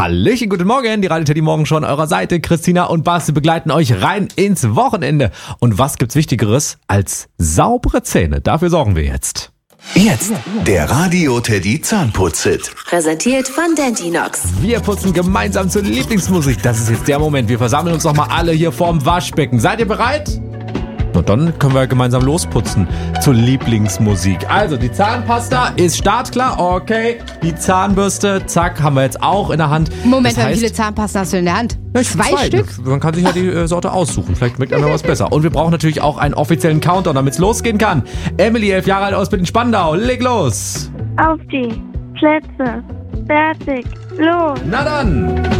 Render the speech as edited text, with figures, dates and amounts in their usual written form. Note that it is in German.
Hallöchen, guten Morgen, die Radio Teddy Morgen schon an eurer Seite. Christina und Basti begleiten euch rein ins Wochenende. Und was gibt's Wichtigeres als saubere Zähne? Dafür sorgen wir jetzt. Jetzt der Radio Teddy Zahnputz-Hit. Präsentiert von Dentinox. Wir putzen gemeinsam zur Lieblingsmusik. Das ist jetzt der Moment. Wir versammeln uns nochmal alle hier vorm Waschbecken. Seid ihr bereit? Und dann können wir gemeinsam losputzen zur Lieblingsmusik. Also, die Zahnpasta ist startklar. Okay, die Zahnbürste, zack, haben wir jetzt auch in der Hand. Moment, Das wie heißt, viele Zahnpasten hast du in der Hand? Zwei Stück? Man kann sich ja die Sorte aussuchen. Vielleicht schmeckt einem was besser. Und wir brauchen natürlich auch einen offiziellen Countdown, damit es losgehen kann. Emily, 11 Jahre alt aus Spandau. Leg los. Auf die Plätze. Fertig. Los. Na dann.